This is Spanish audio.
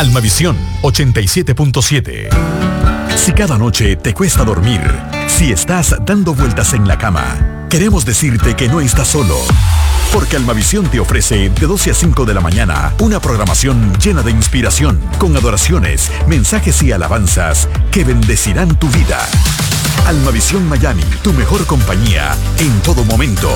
Almavisión 87.7. Si cada noche te cuesta dormir, si estás dando vueltas en la cama, queremos decirte que no estás solo. Porque Almavisión te ofrece de 12 a 5 de la mañana una programación llena de inspiración, con adoraciones, mensajes y alabanzas que bendecirán tu vida. Almavisión Miami, tu mejor compañía en todo momento.